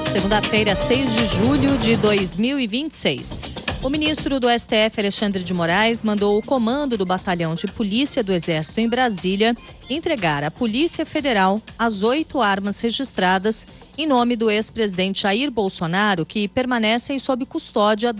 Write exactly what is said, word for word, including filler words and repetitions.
Segunda-feira, seis de julho de dois mil e vinte e seis. O ministro do S T F, Alexandre de Moraes, mandou o comando do Batalhão de Polícia do Exército em Brasília entregar à Polícia Federal as oito armas registradas em nome do ex-presidente Jair Bolsonaro, que permanecem sob custódia